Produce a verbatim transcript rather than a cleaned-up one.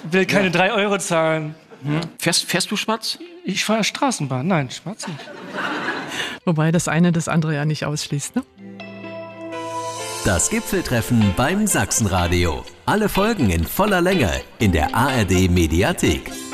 will keine ja. drei Euro zahlen. Hm? Fährst, fährst du schwarz? Ich fahre Straßenbahn. Nein, schwarz nicht. Wobei das eine das andere ja nicht ausschließt, ne? Das Gipfeltreffen beim Sachsenradio. Alle Folgen in voller Länge in der A R D Mediathek.